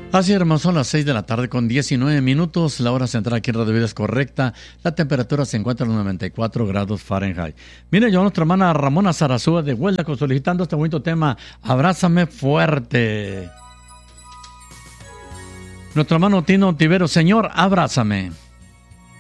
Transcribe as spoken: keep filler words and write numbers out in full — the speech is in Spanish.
Así es, hermano, son las seis de la tarde con diecinueve minutos. La hora central aquí en Radio Vida es correcta. La temperatura se encuentra en los noventa y cuatro grados Fahrenheit. Mire, yo a nuestra hermana Ramona Sarazúa de Huelva solicitando este bonito tema, Abrázame Fuerte. Nuestro hermano Tino Tivero, Señor, abrázame.